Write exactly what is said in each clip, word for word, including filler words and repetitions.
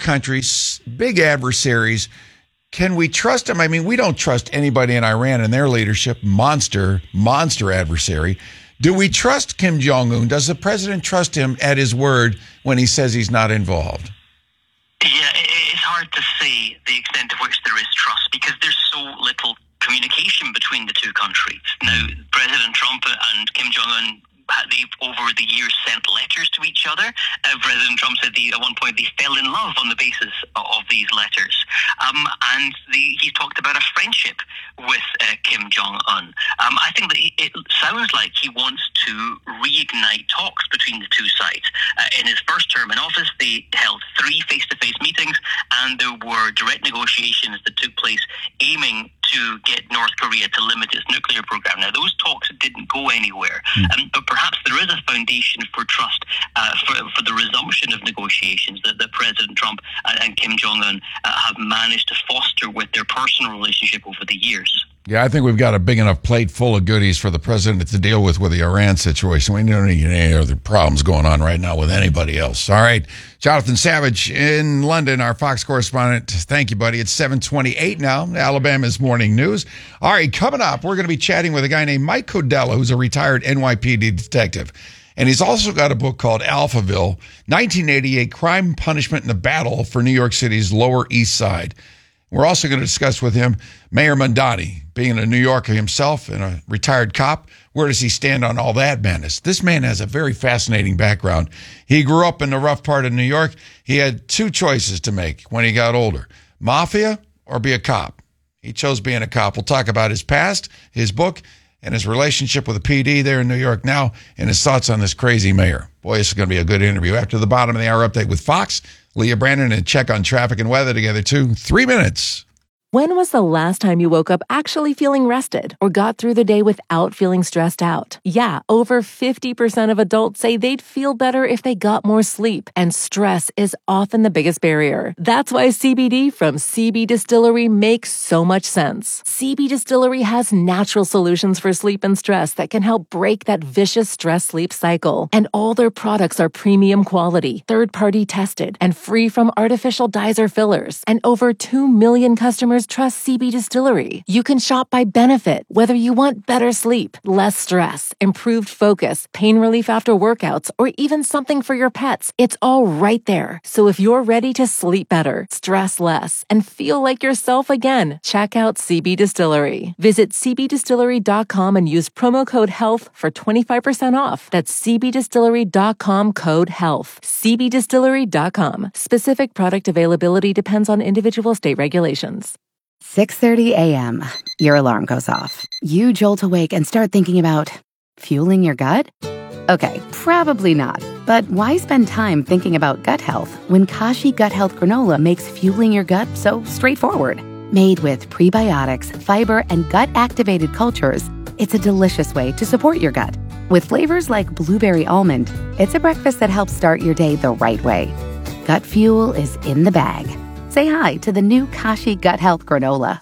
countries, big adversaries. Can we trust them? I mean, we don't trust anybody in Iran and their leadership. Monster, monster adversary. Do we trust Kim Jong-un? Does the president trust him at his word when he says he's not involved? Yeah, it's hard to say the extent to which there is trust because there's so little communication between the two countries. Now, President Trump and Kim Jong-un, they've over the years sent letters to each other. Uh, President Trump said they, at one point they fell in love on the basis of, of these letters. Um, and the, he talked about a friendship with uh, Kim Jong-un. Um, I think that he, it sounds like he wants to reignite talks between the two sides. Uh, in his first term in office, they held three face-to-face meetings, and there were direct negotiations that took place aiming to get North Korea to limit its nuclear program. Now, those talks didn't go anywhere, mm. um, but perhaps there is a foundation for trust uh, for, for the resumption of negotiations that, that President Trump and, and Kim Jong-un uh, have managed to foster with their personal relationship over the years. Yeah, I think we've got a big enough plate full of goodies for the president to deal with with the Iran situation. We don't need any other problems going on right now with anybody else. All right. Jonathan Savage in London, our Fox correspondent. Thank you, buddy. It's seven twenty-eight now, Alabama's Morning News. All right, coming up, we're going to be chatting with a guy named Mike Codella, who's a retired N Y P D detective. And he's also got a book called Alphaville, nineteen eighty-eight Crime, Punishment, and the Battle for New York City's Lower East Side. We're also going to discuss with him Mayor Mamdani, being a New Yorker himself and a retired cop. Where does he stand on all that madness? This man has a very fascinating background. He grew up in the rough part of New York. He had two choices to make when he got older, mafia or be a cop. He chose being a cop. We'll talk about his past, his book, and his relationship with the P D there in New York now, and his thoughts on this crazy mayor. Boy, this is going to be a good interview. After the bottom of the hour update with Fox, Leah Brandon, and check on traffic and weather together, too. Three minutes. When was the last time you woke up actually feeling rested or got through the day without feeling stressed out? Yeah, over fifty percent of adults say they'd feel better if they got more sleep, and stress is often the biggest barrier. That's why C B D from C B Distillery makes so much sense. C B Distillery has natural solutions for sleep and stress that can help break that vicious stress-sleep cycle. And all their products are premium quality, third-party tested, and free from artificial dyes or fillers. And over two million customers trust C B Distillery. You can shop by benefit, whether you want better sleep, less stress, improved focus, pain relief after workouts, or even something for your pets. It's all right there. So if you're ready to sleep better, stress less, and feel like yourself again, check out C B Distillery. Visit c b distillery dot com and use promo code HEALTH for twenty-five percent off. That's c b distillery dot com code HEALTH. c b distillery dot com. Specific product availability depends on individual state regulations. six thirty a.m. Your alarm goes off. You jolt awake and start thinking about fueling your gut? Okay, probably not. But why spend time thinking about gut health when Kashi Gut Health Granola makes fueling your gut so straightforward? Made with prebiotics, fiber, and gut-activated cultures, it's a delicious way to support your gut. With flavors like blueberry almond, it's a breakfast that helps start your day the right way. Gut fuel is in the bag. Say hi to the new Kashi Gut Health Granola.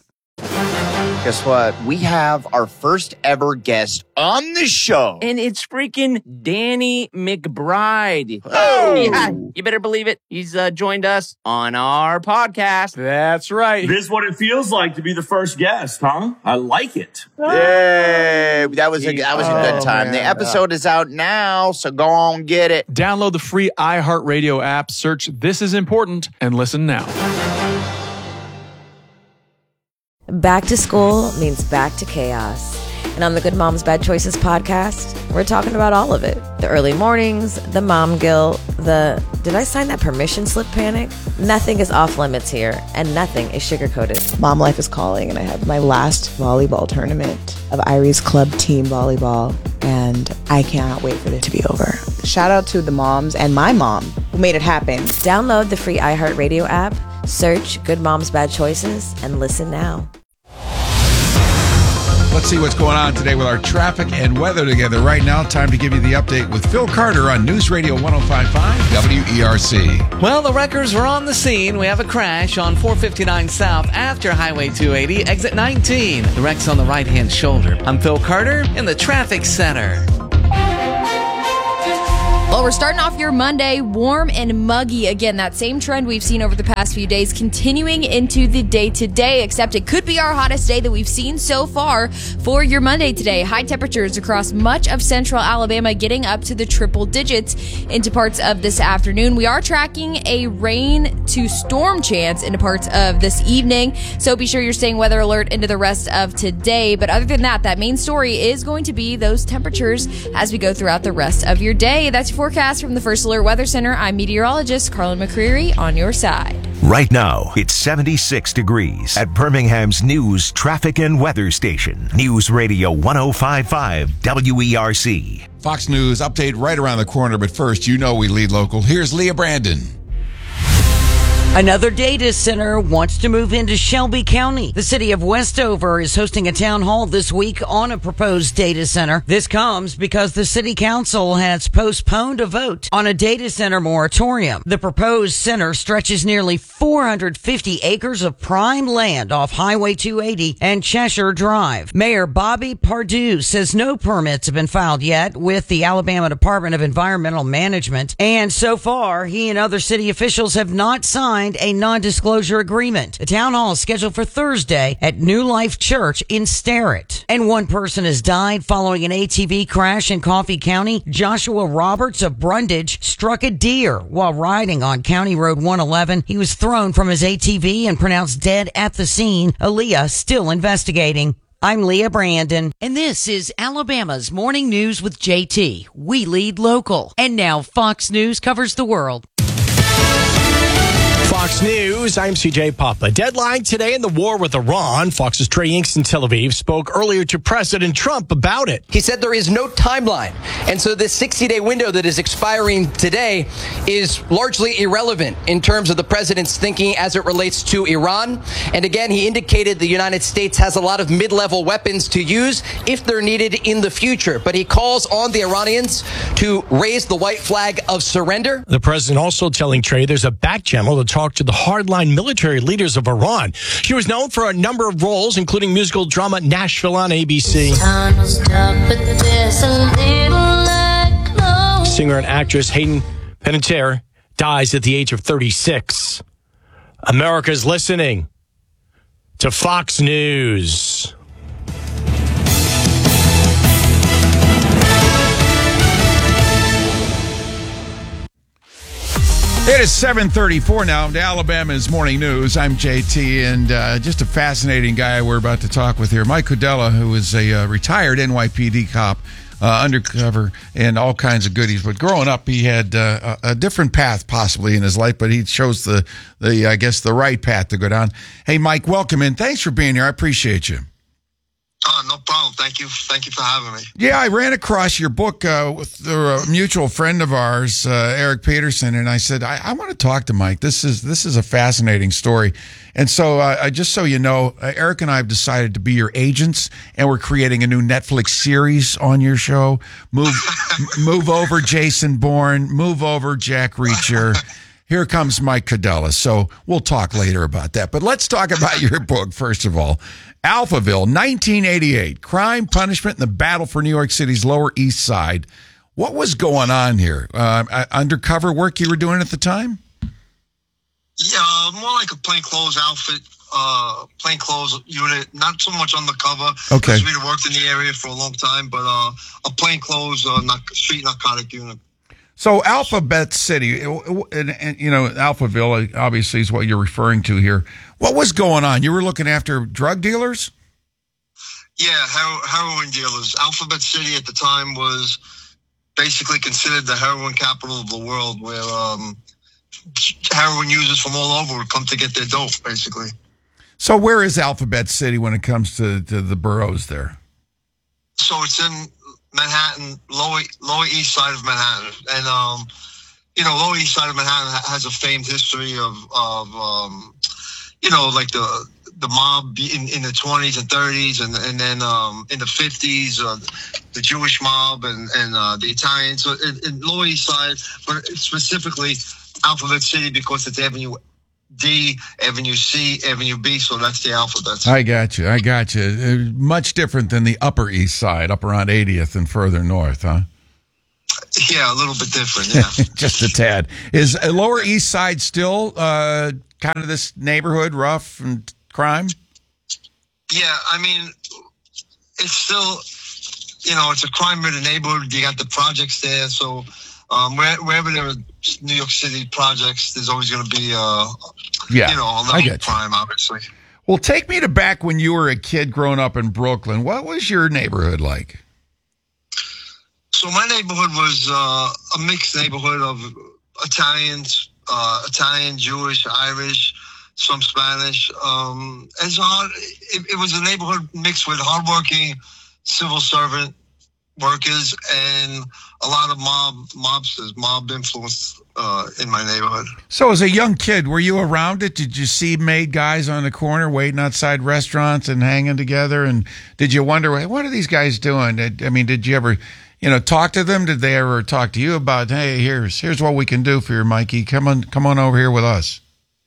Guess what? We have our first ever guest on the show. And it's freaking Danny McBride. Oh! Yeah, you better believe it. He's uh, joined us on our podcast. That's right. This is what it feels like to be the first guest, huh? I like it. Yay! That was a, that was a good Oh, time. man. The episode is out now, so go on, get it. Download the free iHeartRadio app, search This Is Important, and listen now. Back to school means back to chaos. And on the Good Moms Bad Choices podcast, we're talking about all of it. The early mornings, the mom guilt, the did I sign that permission slip panic? Nothing is off limits here, and nothing is sugar-coated. Mom life is calling, and I have my last volleyball tournament of Irie's club team volleyball, and I cannot wait for this to be over. Shout out to the moms and my mom who made it happen. Download the free iHeartRadio app, search Good Moms Bad Choices, and listen now. Let's see what's going on today with our traffic and weather together. Right now, time to give you the update with Phil Carter on News Radio one oh five point five W E R C. Well, the wreckers are on the scene. We have a crash on four fifty-nine South after Highway two eighty, exit nineteen. The wreck's on the right-hand shoulder. I'm Phil Carter in the Traffic Center. Well, we're starting off your Monday warm and muggy. Again, that same trend we've seen over the past few days continuing into the day today, except it could be our hottest day that we've seen so far for your Monday today. High temperatures across much of central Alabama getting up to the triple digits into parts of this afternoon. We are tracking a rain to storm chance into parts of this evening, so be sure you're staying weather alert into the rest of today. But other than that, that main story is going to be those temperatures as we go throughout the rest of your day. That's your forecast from the First Alert Weather Center. I'm meteorologist Carlin McCreary on your side. Right now, it's seventy-six degrees at Birmingham's news, traffic, and weather station. News Radio one oh five point five W E R C. Fox News update right around the corner, but first, you know we lead local. Here's Leah Brandon. Another data center wants to move into Shelby County. The city of Westover is hosting a town hall this week on a proposed data center. This comes because the city council has postponed a vote on a data center moratorium. The proposed center stretches nearly four hundred fifty acres of prime land off Highway two eighty and Cheshire Drive. Mayor Bobby Pardue says no permits have been filed yet with the Alabama Department of Environmental Management. And so far, he and other city officials have not signed a non-disclosure agreement. The town hall is scheduled for Thursday at New Life Church in Sterrett. And one person has died following an A T V crash in Coffee County. Joshua Roberts of Brundage struck a deer while riding on County Road one eleven. He was thrown from his A T V and pronounced dead at the scene. Aaliyah still investigating. I'm Leah Brandon, and this is Alabama's Morning News with J T. We lead local. And now Fox News covers the world. Fox News, I'm C J Papa. Deadline today in the war with Iran. Fox's Trey Inks in Tel Aviv spoke earlier to President Trump about it. He said there is no timeline. And so this sixty-day window that is expiring today is largely irrelevant in terms of the president's thinking as it relates to Iran. And again, he indicated the United States has a lot of mid-level weapons to use if they're needed in the future. But he calls on the Iranians to raise the white flag of surrender. The president also telling Trey there's a back channel to talk to the hardline military leaders of Iran. She was known for a number of roles, including musical drama Nashville on A B C. Singer and actress Hayden Panettiere dies at the age of thirty-six. America's listening to Fox News. It is seven thirty-four now to Alabama's Morning News. I'm J T, and uh, just a fascinating guy we're about to talk with here. Mike Cudella, who is a uh, retired N Y P D cop, uh, undercover, and all kinds of goodies. But growing up, he had uh, a different path possibly in his life, but he chose the, the I guess, the right path to go down. Hey, Mike, welcome in. Thanks for being here. I appreciate you. Oh, no problem. Thank you. Thank you for having me. Yeah, I ran across your book uh, with a mutual friend of ours, uh, Eric Peterson, and I said, I, I want to talk to Mike. This is this is a fascinating story. And so, uh, just so you know, uh, Eric and I have decided to be your agents, and we're creating a new Netflix series on your show. Move, move over Jason Bourne. Move over Jack Reacher. Here comes Mike Cudella. So we'll talk later about that. But let's talk about your book, first of all. Alphaville, nineteen eighty-eight, Crime, Punishment, and the Battle for New York City's Lower East Side. What was going on here? Uh, undercover work you were doing at the time? Yeah, more like a plainclothes outfit, uh, plainclothes unit. Not so much undercover. Okay. Because we'd worked in the area for a long time, but uh, a plainclothes uh, street narcotic unit. So Alphabet City, and, and you know, Alphaville obviously is what you're referring to here. What was going on? You were looking after drug dealers? Yeah, hero- heroin dealers. Alphabet City at the time was basically considered the heroin capital of the world, where um, heroin users from all over would come to get their dope, basically. So where is Alphabet City when it comes to, to the boroughs there? So it's in Manhattan, lower lower east side of Manhattan, and um, you know, lower east side of Manhattan has a famed history of of um, you know, like the the mob in, in the twenties and thirties, and and then um, in the fifties, uh, the Jewish mob and and uh, the Italians. So in, in lower east side, but specifically Alphabet City because it's Avenue D, Avenue C, Avenue B, so that's the alphabet. I got you. I got you. Uh, much different than the Upper East Side, up around eightieth and further north, huh? Yeah, a little bit different, yeah. Just a tad. Is uh, Lower East Side still uh, kind of this neighborhood, rough and crime? Yeah, I mean, it's still, you know, it's a crime-ridden neighborhood. You got the projects there, so um, where, wherever there are New York City projects, there's always going to be, uh, yeah, you know, a level of crime, obviously. Well, take me to back when you were a kid growing up in Brooklyn. What was your neighborhood like? So my neighborhood was uh, a mixed neighborhood of Italians, uh, Italian, Jewish, Irish, some Spanish. Um, it's hard. It, it was a neighborhood mixed with hardworking civil servant workers and a lot of mob mobsters, mob influence uh, in my neighborhood. So as a young kid, were you around it? Did you see made guys on the corner waiting outside restaurants and hanging together? And did you wonder, hey, what are these guys doing? I mean, did you ever, you know, talk to them? Did they ever talk to you about, hey, here's here's what we can do for you, Mikey. Come on, come on over here with us.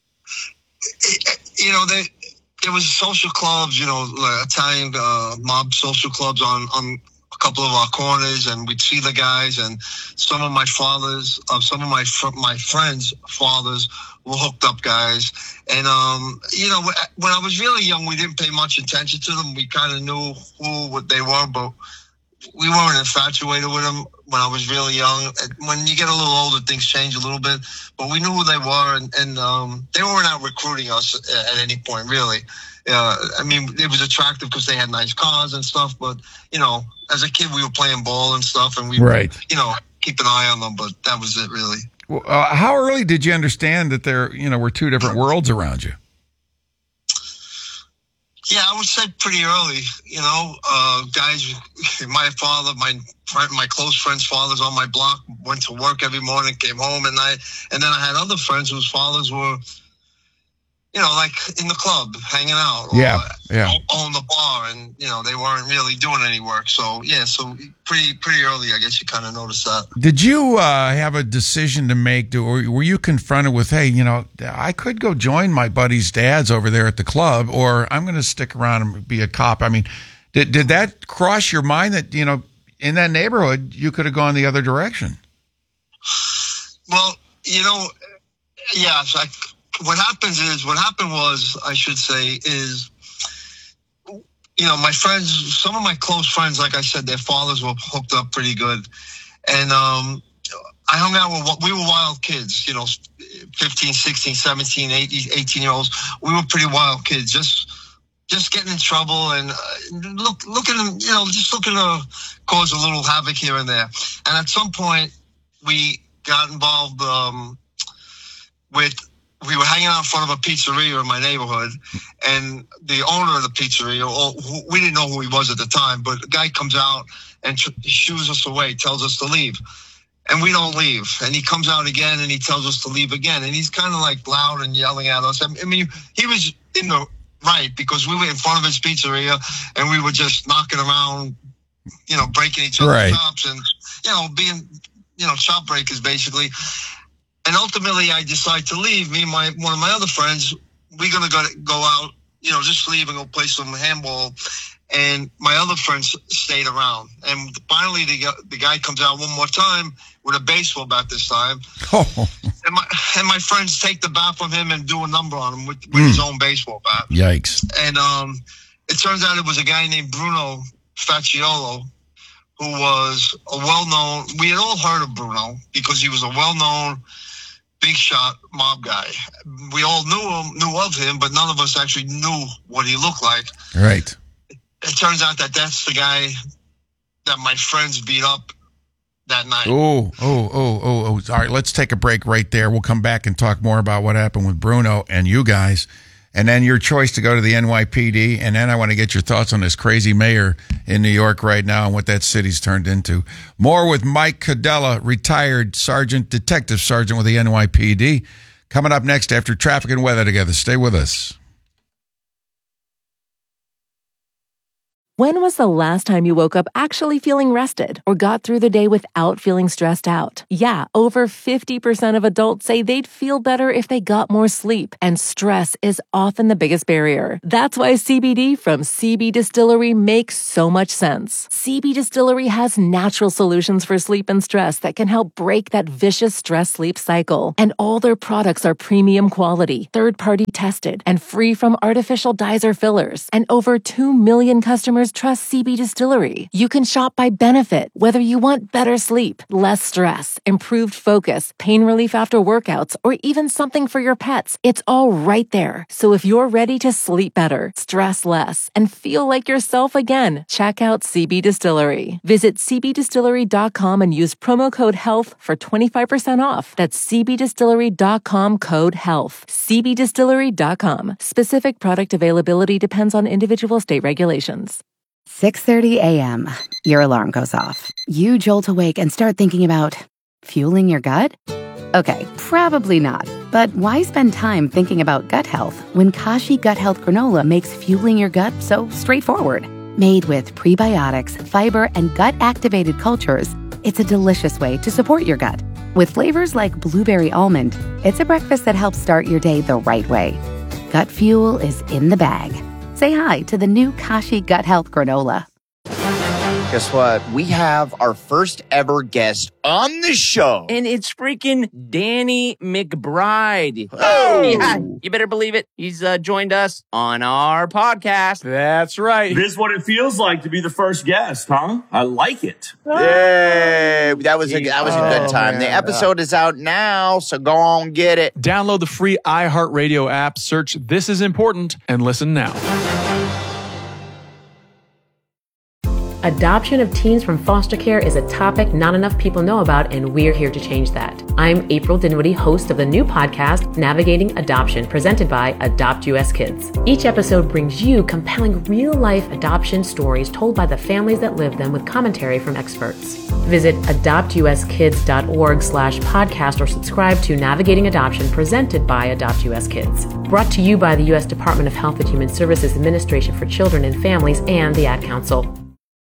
You know, they, there was social clubs, you know, like Italian uh, mob social clubs on, on a couple of our corners, and we'd see the guys. And some of my fathers, uh, some of my fr- my friends' fathers were hooked up guys. And, um, you know, when I was really young, we didn't pay much attention to them. We kind of knew who what they were, but we weren't infatuated with them when I was really young. When you get a little older, things change a little bit. But we knew who they were, and, and um, they weren't out recruiting us at, at any point, really. Uh, I mean, it was attractive because they had nice cars and stuff. But, you know, as a kid, we were playing ball and stuff, and we right. would, you know, keep an eye on them. But that was it, really. Well, uh, how early did you understand that there, you know, were two different worlds around you? Yeah, I would say pretty early, you know, uh, guys, my father, my friend, my close friends' fathers on my block went to work every morning, came home at night. And then I had other friends whose fathers were, you know, like in the club, hanging out. Or yeah, yeah. on the bar, and, you know, they weren't really doing any work. So, yeah, so pretty pretty early, I guess you kind of noticed that. Did you uh, have a decision to make, or were you confronted with, hey, you know, I could go join my buddy's dads over there at the club, or I'm going to stick around and be a cop? I mean, did, did that cross your mind that, you know, in that neighborhood, you could have gone the other direction? Well, you know, yeah, so I... What happens is, what happened was, I should say, is, you know, my friends, some of my close friends, like I said, their fathers were hooked up pretty good. And um, I hung out with, we were wild kids, you know, fifteen, sixteen, seventeen, eighteen year olds. We were pretty wild kids, just just getting in trouble and uh, look, looking, you know, just looking to cause a little havoc here and there. And at some point, we got involved um, with, we were hanging out in front of a pizzeria in my neighborhood, and the owner of the pizzeria, we didn't know who he was at the time, but the guy comes out and shoos us away, tells us to leave. And we don't leave. And he comes out again and he tells us to leave again. And he's kind of like loud and yelling at us. I mean, he was in the right, because we were in front of his pizzeria and we were just knocking around, you know, breaking each other's right. shops and, you know, being, you know, shop breakers basically. And ultimately, I decide to leave. Me and my one of my other friends, we're gonna go go out, you know, just leave and go play some handball. And my other friends stayed around. And finally, the the guy comes out one more time with a baseball bat this time. Oh. And my and my friends take the bat from him and do a number on him with, with mm. his own baseball bat. Yikes! And um, it turns out it was a guy named Bruno Facciolo, who was a well-known. We had all heard of Bruno because he was a well-known big shot mob guy. We all knew him, knew of him, but none of us actually knew what he looked like. Right. It turns out that that's the guy that my friends beat up that night. Oh, oh, oh, oh, oh. All right, let's take a break right there. We'll come back and talk more about what happened with Bruno and you guys, and then your choice to go to the N Y P D, and then I want to get your thoughts on this crazy mayor in New York right now and what that city's turned into. More with Mike Cadella, retired sergeant, detective sergeant with the N Y P D, coming up next after Traffic and Weather Together. Stay with us. When was the last time you woke up actually feeling rested or got through the day without feeling stressed out? Yeah, over fifty percent of adults say they'd feel better if they got more sleep, and stress is often the biggest barrier. That's why C B D from C B Distillery makes so much sense. C B Distillery has natural solutions for sleep and stress that can help break that vicious stress-sleep cycle. And all their products are premium quality, third-party tested, and free from artificial dyes or fillers. And over two million customers trust C B Distillery. You can shop by benefit, whether you want better sleep, less stress, improved focus, pain relief after workouts, or even something for your pets. It's all right there. So if you're ready to sleep better, stress less, and feel like yourself again, check out C B Distillery. Visit c b distillery dot com and use promo code HEALTH for twenty-five percent off. That's c b distillery dot com code HEALTH. c b distillery dot com. Specific product availability depends on individual state regulations. six thirty a.m. Your alarm goes off. You jolt awake and start thinking about fueling your gut? Okay, probably not. But why spend time thinking about gut health when Kashi Gut Health Granola makes fueling your gut so straightforward? Made with prebiotics, fiber, and gut-activated cultures, it's a delicious way to support your gut. With flavors like blueberry almond, it's a breakfast that helps start your day the right way. Gut fuel is in the bag. Say hi to the new Kashi Gut Health Granola. Guess what? We have our first ever guest on the show. And it's freaking Danny McBride. Oh! Yeah, you better believe it. He's uh, joined us on our podcast. That's right. This is what it feels like to be the first guest, huh? I like it. Yay! That was a, that was a good Oh, time. man. The episode is out now, so go on get it. Download the free iHeartRadio app, search This Is Important, and listen now. Adoption of teens from foster care is a topic not enough people know about, and we're here to change that. I'm April Dinwiddie, host of the new podcast, Navigating Adoption, presented by Adopt U S Kids. Each episode brings you compelling real-life adoption stories told by the families that live them with commentary from experts. Visit adopt u s kids dot org slash podcast or subscribe to Navigating Adoption, presented by Adopt U S Kids. Brought to you by the U S Department of Health and Human Services Administration for Children and Families and the Ad Council.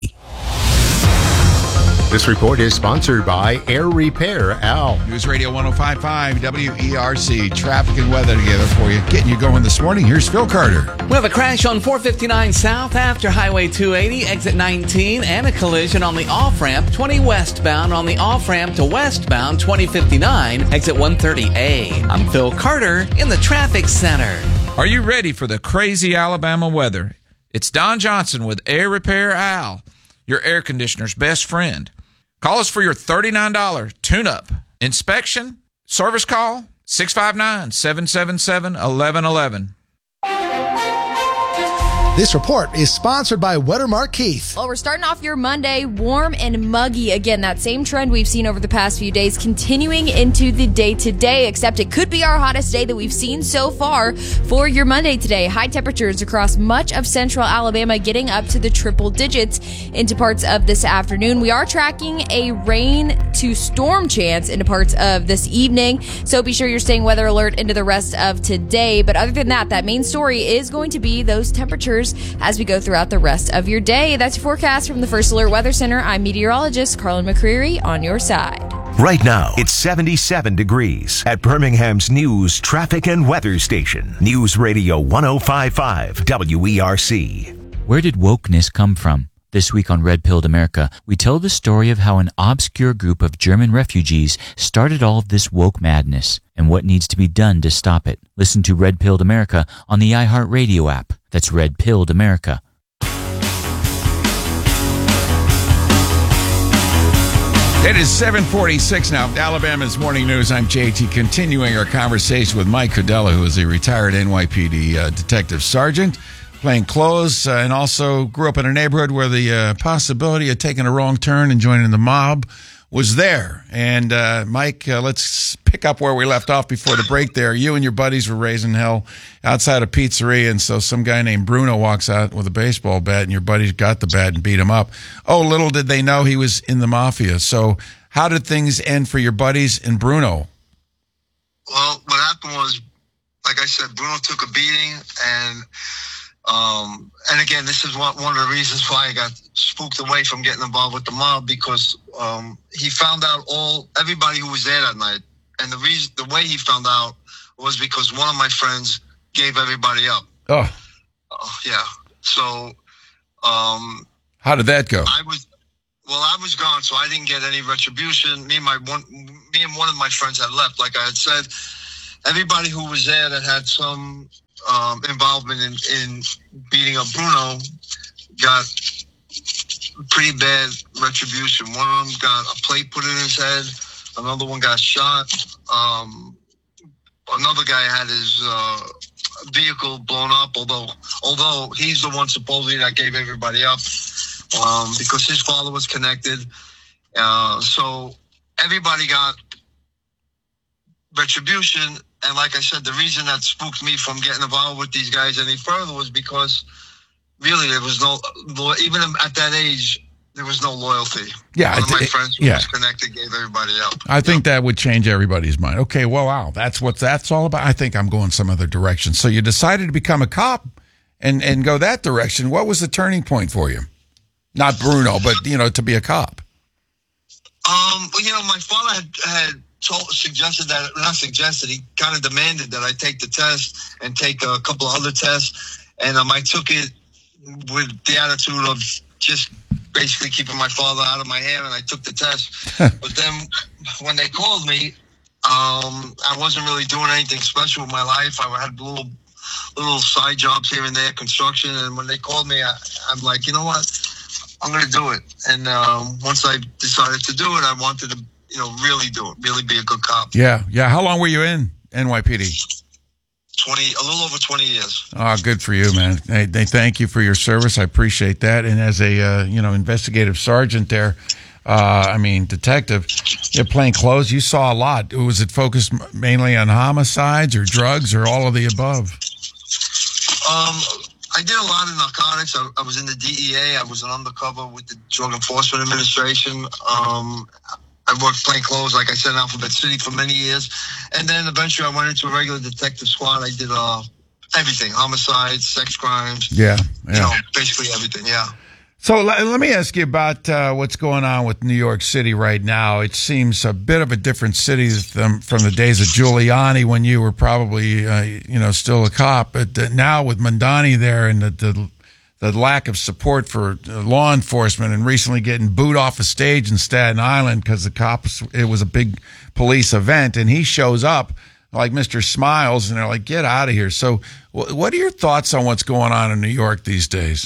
This report is sponsored by Air Repair Al. News Radio one oh five point five W E R C. Traffic and weather together for you. Getting you going this morning. Here's Phil Carter. We have a crash on four fifty-nine South after Highway two eighty, exit nineteen, and a collision on the off-ramp twenty westbound on the off-ramp to westbound twenty fifty-nine, exit one thirty A. I'm Phil Carter in the traffic center. Are you ready for the crazy Alabama weather? It's Don Johnson with Air Repair Al, your air conditioner's best friend. Call us for your thirty-nine dollars tune-up, inspection, service call, six five nine, seven seven seven, one one one one. This report is sponsored by Wettermark Keith. Well, we're starting off your Monday warm and muggy. Again, that same trend we've seen over the past few days continuing into the day today, except it could be our hottest day that we've seen so far for your Monday today. High temperatures across much of central Alabama getting up to the triple digits into parts of this afternoon. We are tracking a rain to storm chance into parts of this evening, so be sure you're staying weather alert into the rest of today. But other than that, that main story is going to be those temperatures as we go throughout the rest of your day. That's your forecast from the First Alert Weather Center. I'm meteorologist Carlin McCreary on your side. Right now, it's seventy-seven degrees at Birmingham's news, traffic, and weather station. News Radio one oh five point five W E R C. Where did wokeness come from? This week on Red Pilled America, we tell the story of how an obscure group of German refugees started all of this woke madness and what needs to be done to stop it. Listen to Red Pilled America on the iHeartRadio app. That's Red Pilled America. It is seven forty-six now. Alabama's Morning News. I'm J T, continuing our conversation with Mike Codella, who is a retired N Y P D uh, detective sergeant, playing clothes, uh, and also grew up in a neighborhood where the uh, possibility of taking a wrong turn and joining the mob was there. And uh, Mike, uh, let's pick up where we left off before the break there. You and your buddies were raising hell outside a pizzeria, and so some guy named Bruno walks out with a baseball bat, and your buddies got the bat and beat him up. Oh, little did they know he was in the mafia. So how did things end for your buddies and Bruno? Well, what happened was, like I said, Bruno took a beating, and Um, and again, this is one, one of the reasons why I got spooked away from getting involved with the mob, because um, he found out all everybody who was there that night. And the reason, the way he found out was because one of my friends gave everybody up. Oh. Uh, yeah. So, um, how did that go? I was, well, I was gone, so I didn't get any retribution. Me and my one, me and one of my friends had left. Like I had said, everybody who was there that had some um, involvement in, in beating up Bruno got pretty bad retribution. One of them got a plate put in his head. Another one got shot. Um, another guy had his uh, vehicle blown up, although although he's the one supposedly that gave everybody up um, because his father was connected. Uh, so everybody got retribution. And like I said, the reason that spooked me from getting involved with these guys any further was because really there was no, even at that age, there was no loyalty. Yeah, One of my it- friends who yeah. was connected gave everybody up. I think that would change everybody's mind. Okay, well, wow, that's what that's all about. I think I'm going some other direction. So you decided to become a cop and, and go that direction. What was the turning point for you? Not Bruno, but, you know, to be a cop. Um, well, you know, my father had, had told, suggested that, not suggested, he kind of demanded that I take the test and take a couple of other tests. And um, I took it with the attitude of just basically keeping my father out of my hair, and I took the test. But then when they called me, um, I wasn't really doing anything special with my life. I had little little side jobs here and there, construction. And when they called me, I, I'm like, you know what? I'm going to do it. And um, once I decided to do it, I wanted to, you know, really do it, really be a good cop. Yeah, yeah. How long were you in N Y P D? twenty, a little over twenty years. Oh, good for you, man. They, they thank you for your service. I appreciate that. And as a, uh, you know, investigative sergeant there, uh, I mean, detective, you're plain clothes. You saw a lot. Was it focused mainly on homicides or drugs or all of the above? Um, I did a lot of narcotics. I, I was in the D E A. I was an undercover with the Drug Enforcement Administration. Um, I worked plain clothes, like I said, in Alphabet City for many years. And then eventually I went into a regular detective squad. I did uh, everything, homicides, sex crimes. Yeah, yeah. You know, basically everything, yeah. So let, let me ask you about uh, what's going on with New York City right now. It seems a bit of a different city from, from the days of Giuliani when you were probably, uh, you know, still a cop. But uh, now with Mondani there and the, the the lack of support for law enforcement, and recently getting booed off a stage in Staten Island because the cops, it was a big police event, and he shows up like Mister Smiles, and they're like, get out of here. So what are your thoughts on what's going on in New York these days?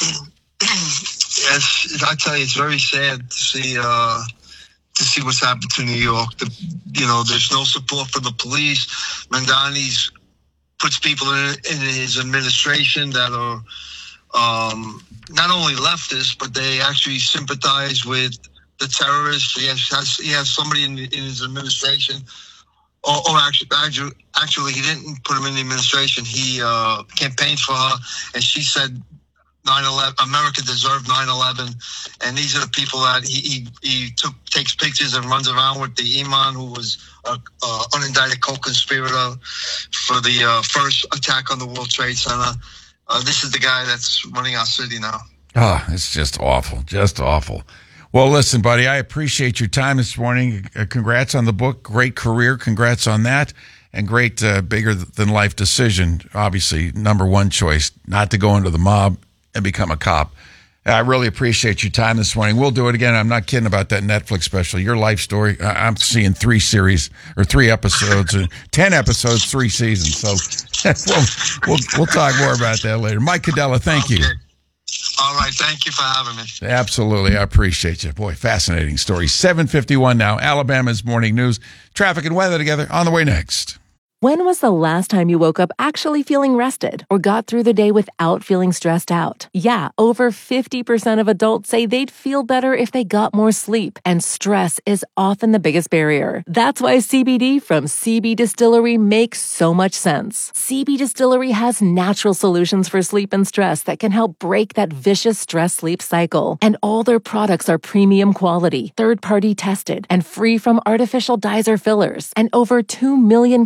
Yes, I tell you, it's very sad to see uh, to see what's happened to New York. The, you know, there's no support for the police. Mondani's puts people in, in his administration that are um, not only leftists, but they actually sympathize with the terrorists. He has, has he has somebody in, in his administration, or, or actually, actually, actually, he didn't put him in the administration. He uh, campaigned for her, and she said nine eleven, America deserved nine eleven, and these are the people that he he, he took takes pictures and runs around with. The Iman, who was a, a unindicted co-conspirator for the uh, first attack on the World Trade Center. Uh, this is the guy that's running our city now. Oh, it's just awful, just awful. Well, listen, buddy, I appreciate your time this morning. Uh, congrats on the book. Great career. Congrats on that. And great uh, bigger than life decision. Obviously, number one choice, not to go into the mob and become a cop. I really appreciate your time this morning. We'll do it again. I'm not kidding about that Netflix special. Your life story. I'm seeing three series or three episodes, or ten episodes, three seasons. So we'll, we'll we'll talk more about that later. Mike Cadella, thank Okay. you. All right, thank you for having me. Absolutely, I appreciate you. Boy, fascinating story. seven fifty-one now. Alabama's Morning News. Traffic and weather together on the way next. When was the last time you woke up actually feeling rested or got through the day without feeling stressed out? Yeah, over fifty percent of adults say they'd feel better if they got more sleep, and stress is often the biggest barrier. That's why C B D from C B Distillery makes so much sense. C B Distillery has natural solutions for sleep and stress that can help break that vicious stress-sleep cycle. And all their products are premium quality, third-party tested, and free from artificial dyes or fillers. And over two million customers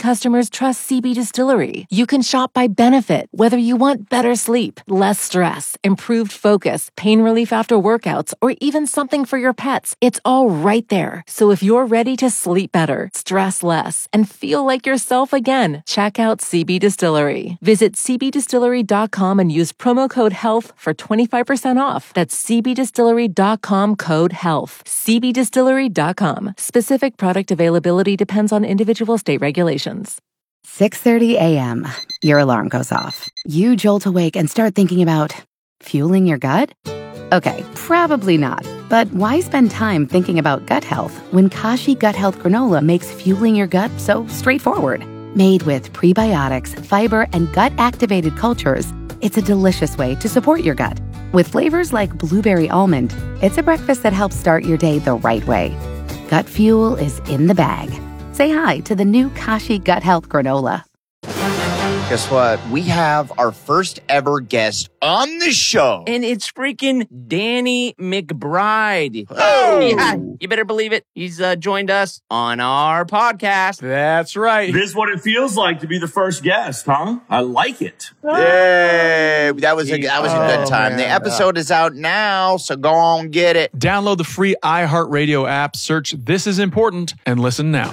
customers trust C B Distillery. You can shop by benefit, whether you want better sleep, less stress, improved focus, pain relief after workouts, or even something for your pets. It's all right there. So if you're ready to sleep better, stress less, and feel like yourself again, check out C B Distillery. Visit c b distillery dot com and use promo code HEALTH for twenty-five percent off. That's c b distillery dot com code HEALTH. c b distillery dot com. Specific product availability depends on individual state regulations. six thirty a.m. Your alarm goes off. You jolt awake and start thinking about fueling your gut? Okay, probably not. But why spend time thinking about gut health when Kashi Gut Health Granola makes fueling your gut so straightforward? Made with prebiotics, fiber, and gut-activated cultures, it's a delicious way to support your gut. With flavors like blueberry almond, it's a breakfast that helps start your day the right way. Gut fuel is in the bag. Say hi to the new Kashi Gut Health Granola. Guess what? We have our first ever guest on the show. And it's freaking Danny McBride. Oh! Yeah, you better believe it. He's uh, joined us on our podcast. That's right. This is what it feels like to be the first guest, huh? I like it. Yay! That was a, that was a good Oh, time. man. The episode is out now, so go on get it. Download the free iHeartRadio app, search This Is Important, and listen now.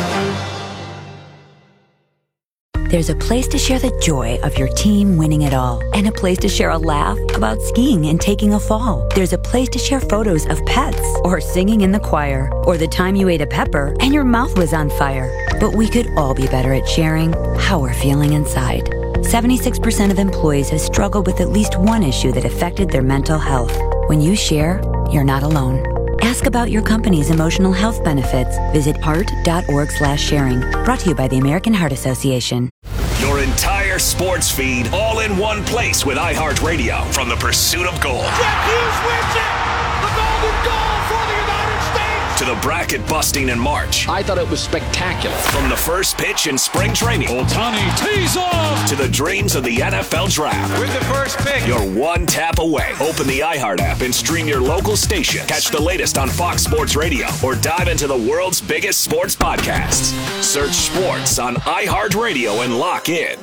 There's a place to share the joy of your team winning it all, and a place to share a laugh about skiing and taking a fall. There's a place to share photos of pets, or singing in the choir, or the time you ate a pepper and your mouth was on fire. But we could all be better at sharing how we're feeling inside. seventy-six percent of employees have struggled with at least one issue that affected their mental health. When you share, you're not alone. Ask about your company's emotional health benefits. Visit heart.org slash sharing. Brought to you by the American Heart Association. Your entire sports feed all in one place with iHeartRadio from the pursuit of gold. Jack Hughes wins it! The golden goal for the United States! To the bracket busting in March. I thought it was spectacular. From the first pitch in spring training. Ohtani tees off! To the dreams of the N F L draft. With the first pick. You're one tap away. Open the iHeart app and stream your local station. Catch the latest on Fox Sports Radio or dive into the world's biggest sports podcasts. Search sports on iHeartRadio and lock in.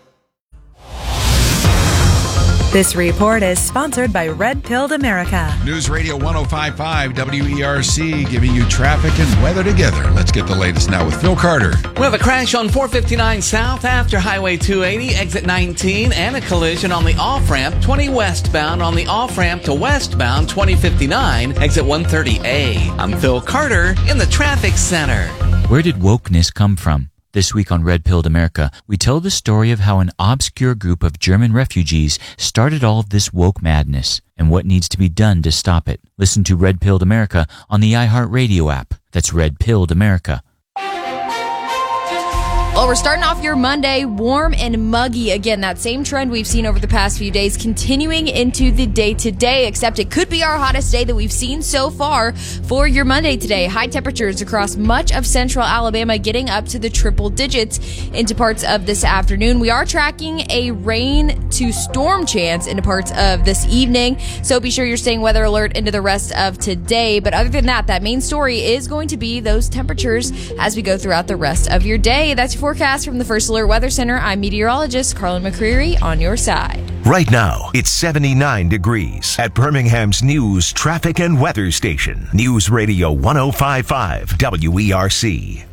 This report is sponsored by Red Pilled America. News Radio one oh five point five W E R C giving you traffic and weather together. Let's get the latest now with Phil Carter. We have a crash on four fifty-nine South after Highway two eighty, exit nineteen, and a collision on the off-ramp twenty westbound on the off-ramp to westbound twenty fifty-nine, exit one thirty A. I'm Phil Carter in the traffic center. Where did wokeness come from? This week on Red Pilled America, we tell the story of how an obscure group of German refugees started all of this woke madness and what needs to be done to stop it. Listen to Red Pilled America on the iHeartRadio app. That's Red Pilled America. Well, we're starting off your Monday warm and muggy. Again, that same trend we've seen over the past few days continuing into the day today, except it could be our hottest day that we've seen so far for your Monday today. High temperatures across much of central Alabama getting up to the triple digits into parts of this afternoon. We are tracking a rain to storm chance into parts of this evening, so be sure you're staying weather alert into the rest of today. But other than that, that main story is going to be those temperatures as we go throughout the rest of your day. That's your forecast from the First Alert Weather Center. I'm meteorologist Carlin McCreary on your side. Right now, it's seventy-nine degrees at Birmingham's news, traffic, and weather station. News Radio one oh five point five W E R C.